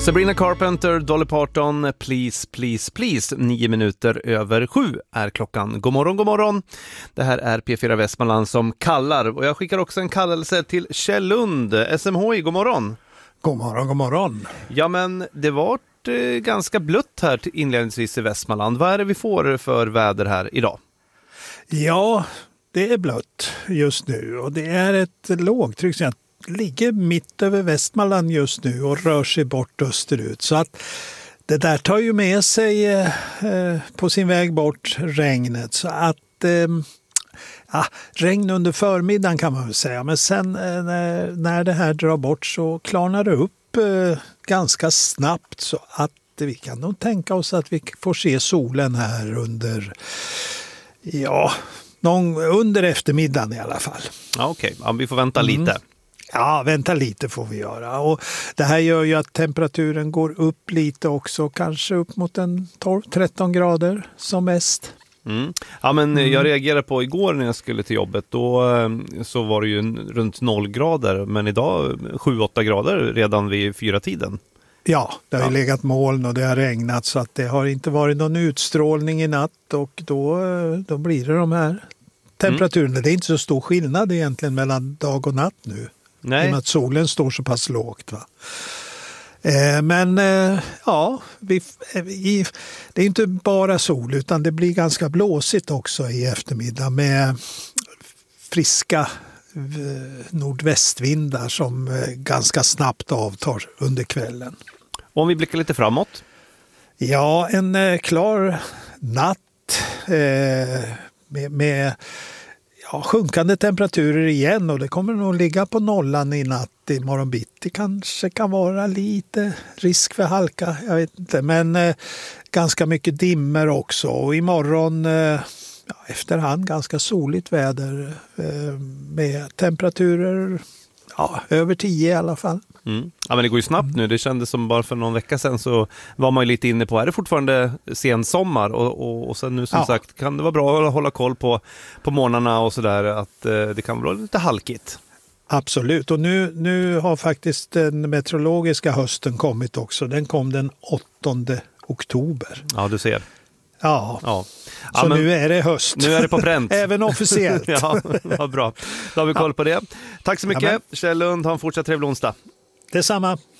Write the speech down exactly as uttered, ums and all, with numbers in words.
Sabrina Carpenter, Dolly Parton, Please, Please, Please. Nio minuter över sju är klockan. God morgon, god morgon. Det här är P fyra Västmanland som kallar. Och jag skickar också en kallelse till Kjell Lund, S M H I. God morgon. God morgon, god morgon. Ja, men det var eh, ganska blött här inledningsvis i Västmanland. Vad är det vi får för väder här idag? Ja, det är blött just nu. Och det är ett lågtryck som ligger mitt över Västmanland just nu och rör sig bort österut. Så att det där tar ju med sig eh, på sin väg bort regnet. Så att eh, ja, regn under förmiddagen kan man väl säga. Men sen eh, när, när det här drar bort så klarnar det upp eh, ganska snabbt. Så att vi kan nog tänka oss att vi får se solen här under, ja, någon, under eftermiddagen i alla fall. Ja, okej. Okay. Ja, vi får vänta Mm. lite. Ja, vänta lite får vi göra. Och det här gör ju att temperaturen går upp lite också. Kanske upp mot en tolv tretton grader som mest. Mm. Ja, men Mm. jag reagerade på igår när jag skulle till jobbet. Då så var det ju runt noll grader. Men idag sju åtta grader redan vid fyra tiden. Ja, det har ju Ja. legat moln och det har regnat så att det har inte varit någon utstrålning i natt. Och då, då blir det de här temperaturerna. Mm. Det är inte så stor skillnad egentligen mellan dag och natt nu. Nej. I och med att solen står så pass lågt. Va? Eh, men eh, ja, vi, vi, det är inte bara sol utan det blir ganska blåsigt också i eftermiddag med friska eh, nordvästvindar som eh, ganska snabbt avtar under kvällen. Om vi blickar lite framåt. Ja, en eh, klar natt eh, med... med Ja, sjunkande temperaturer igen och det kommer nog ligga på nollan i natt. I morgon bitti kanske kan vara lite risk för halka, jag vet inte. Men eh, ganska mycket dimmer också. Och imorgon eh, ja, efterhand ganska soligt väder eh, med temperaturer ja, över tio i alla fall. Mm. Ja, men det går ju snabbt nu. Det kändes som bara för någon vecka sedan så var man ju lite inne på, är det fortfarande sen sommar och, och, och sen nu som Ja. sagt kan det vara bra att hålla koll på, på morgnarna och sådär att eh, det kan vara lite halkigt. Absolut, och nu, nu har faktiskt den meteorologiska hösten kommit också. Den kom den åttonde oktober. Ja, du ser. Ja, Ja. så Ja, men nu är det höst. nu är det på pränt. Även officiellt. Ja, vad bra. Då har vi koll på det. Tack så mycket. Amen. Kjell Lund, ha en fortsatt trevlig onsdag. Detsamma.